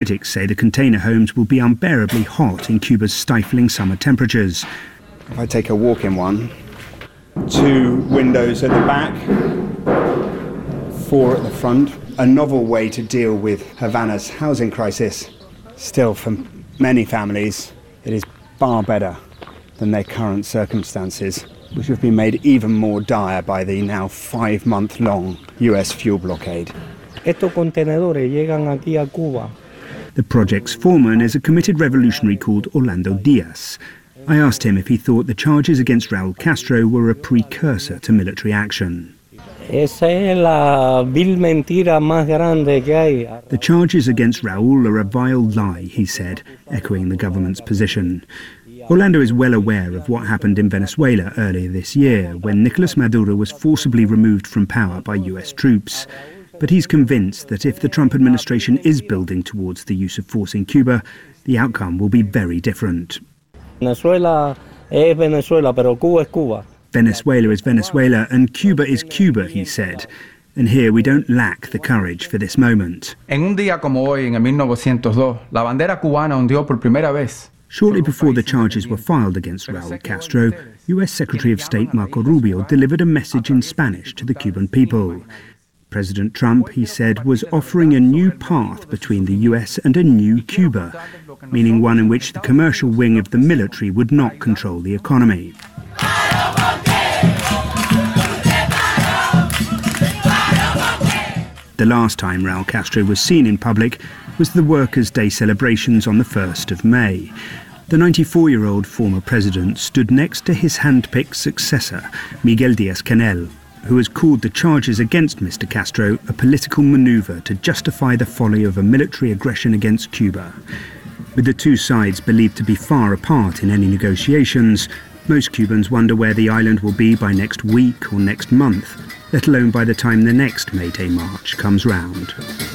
Critics say the container homes will be unbearably hot in Cuba's stifling summer temperatures. If I take a walk in one, 2 windows at the back, 4 at the front. A novel way to deal with Havana's housing crisis. Still, for many families, it is far better than their current circumstances, which have been made even more dire by the now 5-month-long US fuel blockade. Estos contenedores llegan aquí a Cuba. The project's foreman is a committed revolutionary called Orlando Diaz. I asked him if he thought the charges against Raul Castro were a precursor to military action. Esa es la vil mentira más grande que hay. The charges against Raul are a vile lie, he said, echoing the government's position. Orlando is well aware of what happened in Venezuela earlier this year, when Nicolas Maduro was forcibly removed from power by US troops. But he's convinced that if the Trump administration is building towards the use of force in Cuba, the outcome will be very different. Venezuela es Venezuela, pero Cuba es Cuba. Venezuela is Venezuela and Cuba is Cuba, he said. And here we don't lack the courage for this moment. En un día como hoy, en 1902, la bandera cubana ondeó por primera vez. Shortly before the charges were filed against Raul Castro, US Secretary of State Marco Rubio delivered a message in Spanish to the Cuban people. President Trump, he said, was offering a new path between the US and a new Cuba, meaning one in which the commercial wing of the military would not control the economy. The last time Raul Castro was seen in public was the Workers' Day celebrations on the 1st of May. The 94-year-old former president stood next to his hand-picked successor, Miguel Díaz-Canel, who has called the charges against Mr. Castro a political manoeuvre to justify the folly of a military aggression against Cuba. With the two sides believed to be far apart in any negotiations, most Cubans wonder where the island will be by next week or next month, let alone by the time the next May Day march comes round.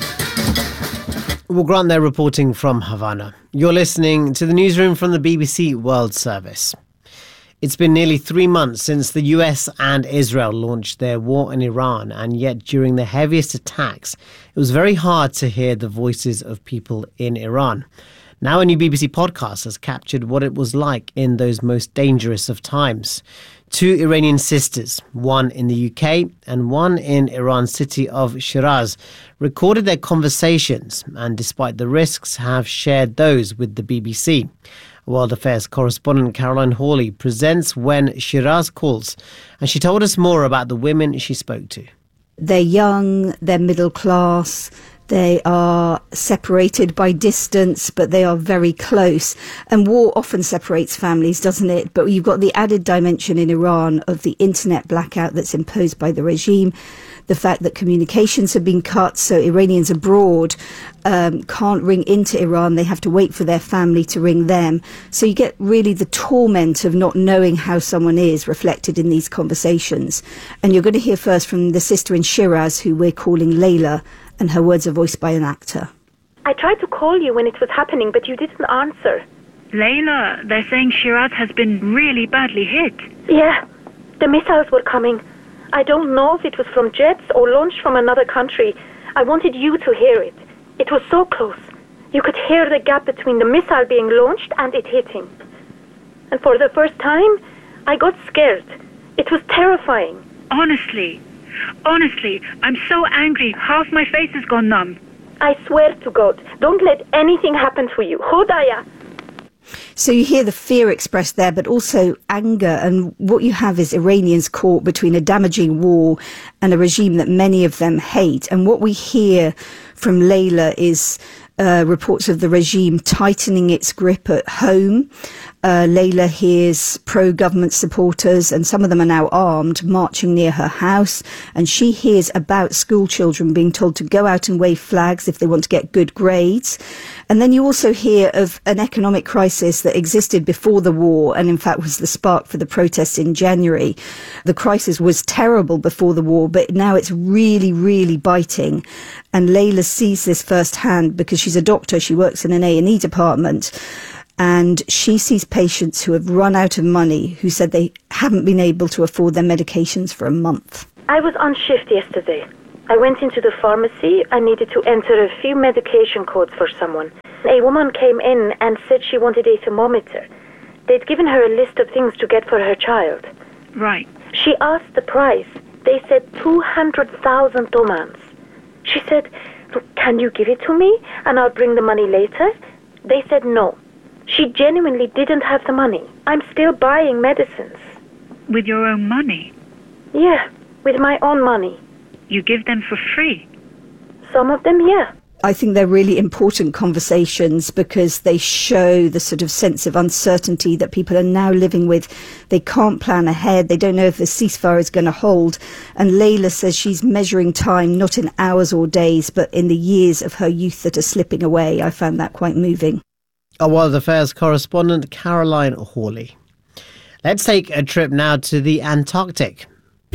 Well, Grant there reporting from Havana. You're listening to the newsroom from the BBC World Service. It's been nearly 3 months since the US and Israel launched their war in Iran, and yet during the heaviest attacks, it was very hard to hear the voices of people in Iran. Now a new BBC podcast has captured what it was like in those most dangerous of times. 2 Iranian sisters, one in the UK and one in Iran's city of Shiraz, recorded their conversations and, despite the risks, have shared those with the BBC. World Affairs correspondent Caroline Hawley presents When Shiraz Calls, and she told us more about the women she spoke to. They're young, they're middle class, they are separated by distance, but they are very close. And war often separates families, doesn't it? But you've got the added dimension in Iran of the internet blackout that's imposed by the regime, the fact that communications have been cut, so Iranians abroad can't ring into Iran. They have to wait for their family to ring them. So you get really the torment of not knowing how someone is reflected in these conversations. And you're going to hear first from the sister in Shiraz, who we're calling Layla, and her words are voiced by an actor. I tried to call you when it was happening, but you didn't answer. Layla, they're saying Shiraz has been really badly hit. Yeah, the missiles were coming. I don't know if it was from jets or launched from another country. I wanted you to hear it. It was so close. You could hear the gap between the missile being launched and it hitting. And for the first time, I got scared. It was terrifying. Honestly, I'm so angry. Half my face has gone numb. I swear to God, don't let anything happen to you. Hodaya. So you hear the fear expressed there, but also anger. And what you have is Iranians caught between a damaging war and a regime that many of them hate. And what we hear from Layla is reports of the regime tightening its grip at home. Layla hears pro-government supporters, and some of them are now armed, marching near her house. And she hears about school children being told to go out and wave flags if they want to get good grades. And then you also hear of an economic crisis that existed before the war and in fact was the spark for the protests in January. The crisis was terrible before the war, but now it's really, really biting. And Layla sees this firsthand because she's a doctor. She works in an A&E department. And she sees patients who have run out of money, who said they haven't been able to afford their medications for a month. I was on shift yesterday. I went into the pharmacy. I needed to enter a few medication codes for someone. A woman came in and said she wanted a thermometer. They'd given her a list of things to get for her child. Right. She asked the price. They said 200,000 tomans. She said, "Can you give it to me and I'll bring the money later?" They said no. She genuinely didn't have the money. I'm still buying medicines. With your own money? Yeah, with my own money. You give them for free? Some of them, yeah. I think they're really important conversations because they show the sort of sense of uncertainty that people are now living with. They can't plan ahead. They don't know if the ceasefire is going to hold. And Layla says she's measuring time not in hours or days, but in the years of her youth that are slipping away. I found that quite moving. Our World Affairs correspondent Caroline Hawley. Let's take a trip now to the Antarctic.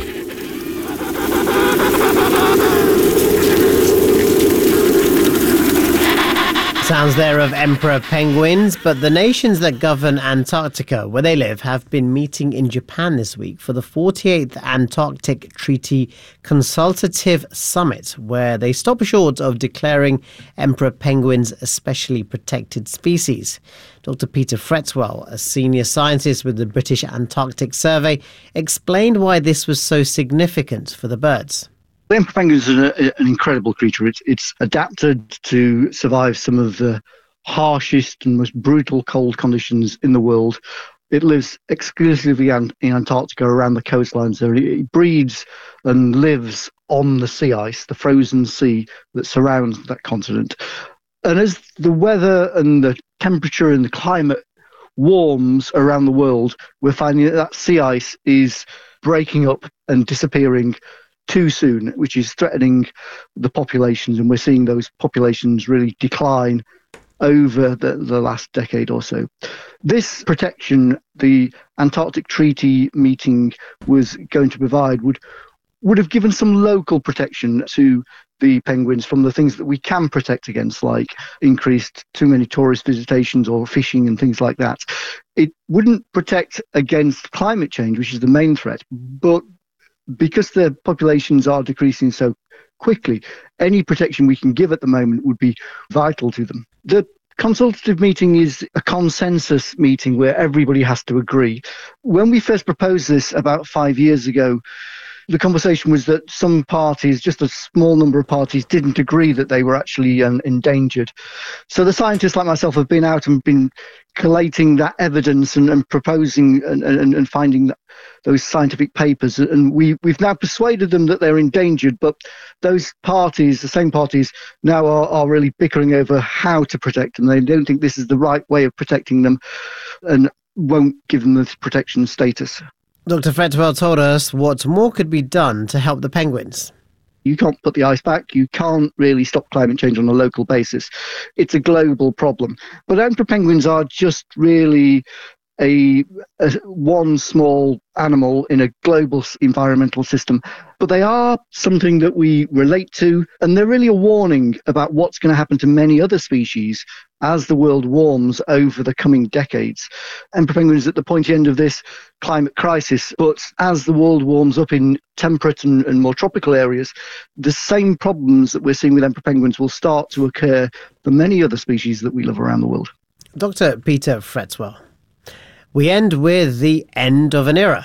Sounds there of emperor penguins, but the nations that govern Antarctica, where they live, have been meeting in Japan this week for the 48th Antarctic Treaty Consultative Summit, where they stop short of declaring emperor penguins a specially protected species. Dr. Peter Fretwell, a senior scientist with the British Antarctic Survey, explained why this was so significant for the birds. The emperor penguin is an incredible creature. It's adapted to survive some of the harshest and most brutal cold conditions in the world. It lives exclusively in Antarctica around the coastlines there. It breeds and lives on the sea ice, the frozen sea that surrounds that continent. And as the weather and the temperature and the climate warms around the world, we're finding that sea ice is breaking up and disappearing too soon, which is threatening the populations, and we're seeing those populations really decline over the last decade or so. This protection the Antarctic Treaty meeting was going to provide would have given some local protection to the penguins from the things that we can protect against, like increased too many tourist visitations or fishing and things like that. It wouldn't protect against climate change, which is the main threat, but because the populations are decreasing so quickly, any protection we can give at the moment would be vital to them. The consultative meeting is a consensus meeting where everybody has to agree. When we first proposed this about 5 years ago, the conversation was that some parties, just a small number of parties, didn't agree that they were actually endangered. So the scientists like myself have been out and been collating that evidence and proposing and finding those scientific papers. And we've now persuaded them that they're endangered, but those parties, the same parties, now are really bickering over how to protect them. They don't think this is the right way of protecting them and won't give them this protection status. Dr. Fretwell told us what more could be done to help the penguins. You can't put the ice back. You can't really stop climate change on a local basis. It's a global problem. But emperor penguins are just really a one small animal in a global environmental system. But they are something that we relate to, and they're really a warning about what's going to happen to many other species as the world warms over the coming decades. Emperor penguins at the pointy end of this climate crisis, but as the world warms up in temperate and more tropical areas, the same problems that we're seeing with emperor penguins will start to occur for many other species that we love around the world. Dr. Peter Fretwell. We end with the end of an era.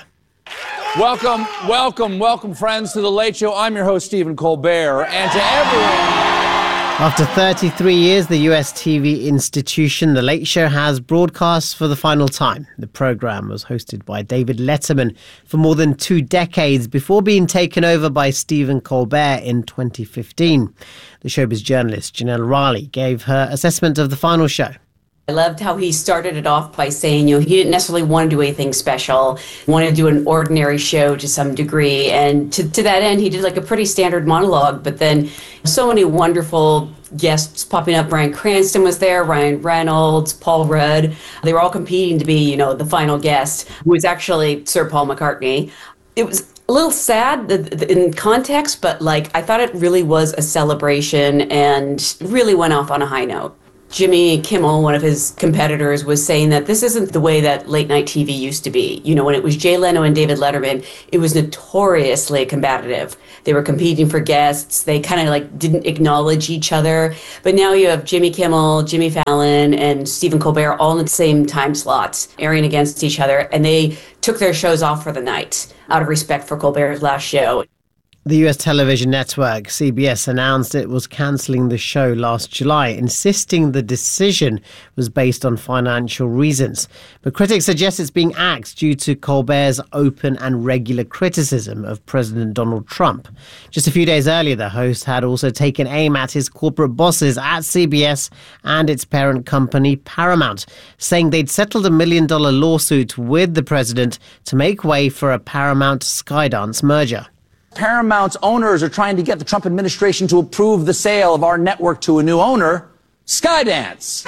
Welcome, friends, to The Late Show. I'm your host, Stephen Colbert, and to everyone... After 33 years, the US TV institution, The Late Show, has broadcast for the final time. The program was hosted by David Letterman for more than 2 decades before being taken over by Stephen Colbert in 2015. The showbiz journalist Janelle Riley gave her assessment of the final show. I loved how he started it off by saying, he didn't necessarily want to do anything special, he wanted to do an ordinary show to some degree. And to that end, he did like a pretty standard monologue, but then so many wonderful guests popping up. Bryan Cranston was there, Ryan Reynolds, Paul Rudd. They were all competing to be, the final guest, who was actually Sir Paul McCartney. It was a little sad in context, but I thought it really was a celebration and really went off on a high note. Jimmy Kimmel, one of his competitors, was saying that this isn't the way that late night TV used to be. You know, when it was Jay Leno and David Letterman, it was notoriously combative. They were competing for guests. They kind of like didn't acknowledge each other. But now you have Jimmy Kimmel, Jimmy Fallon, and Stephen Colbert all in the same time slots, airing against each other. And they took their shows off for the night out of respect for Colbert's last show. The US television network, CBS, announced it was cancelling the show last July, insisting the decision was based on financial reasons. But critics suggest it's being axed due to Colbert's open and regular criticism of President Donald Trump. Just a few days earlier, the host had also taken aim at his corporate bosses at CBS and its parent company, Paramount, saying they'd settled $1 million lawsuit with the president to make way for a Paramount-Skydance merger. Paramount's owners are trying to get the Trump administration to approve the sale of our network to a new owner, Skydance.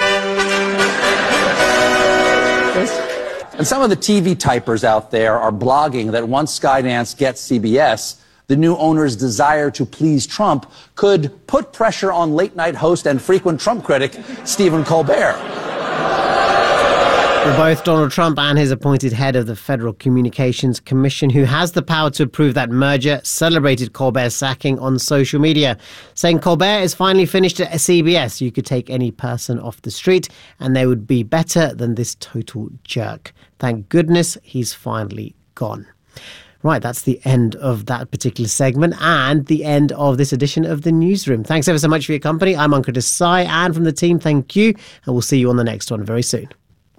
And some of the TV typers out there are blogging that once Skydance gets CBS, the new owner's desire to please Trump could put pressure on late-night host and frequent Trump critic Stephen Colbert. Both Donald Trump and his appointed head of the Federal Communications Commission, who has the power to approve that merger, celebrated Colbert's sacking on social media, saying Colbert is finally finished at CBS. You could take any person off the street and they would be better than this total jerk. Thank goodness he's finally gone. Right, that's the end of that particular segment and the end of this edition of The Newsroom. Thanks ever so much for your company. I'm Ankur Desai, and from the team, thank you, and we'll see you on the next one very soon.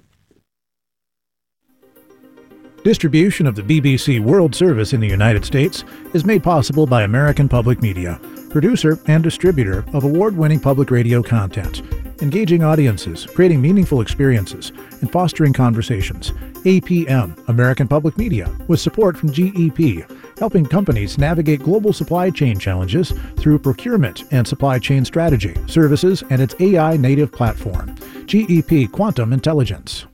Distribution of the BBC World Service in the United States is made possible by American Public Media, producer and distributor of award-winning public radio content, engaging audiences, creating meaningful experiences, and fostering conversations. APM, American Public Media, with support from GEP, helping companies navigate global supply chain challenges through procurement and supply chain strategy, services, and its AI-native platform, GEP Quantum Intelligence.